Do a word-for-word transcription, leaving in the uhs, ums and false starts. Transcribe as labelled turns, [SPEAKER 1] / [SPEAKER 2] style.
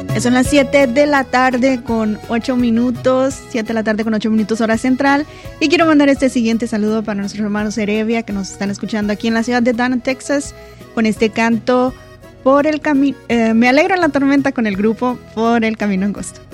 [SPEAKER 1] Son las siete de la tarde con ocho minutos, siete de la tarde con ocho minutos hora central. Y quiero mandar este siguiente saludo para nuestros hermanos Heredia que nos están escuchando aquí en la ciudad de Dallas, Texas, con este canto por el camino. Eh, me alegro en la tormenta con el grupo Por el Camino Angosto.